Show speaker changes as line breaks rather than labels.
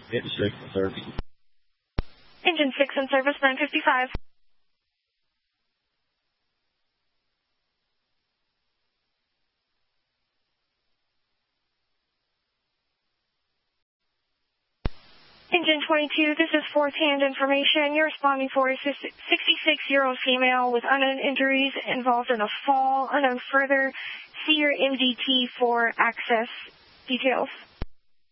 Engine 6 in service.
Engine 6 in service, 955. Engine 22, this is fourth-hand information. You're responding for a 66-year-old female with unknown injuries involved in a fall. Unknown further. See your MDT for access details.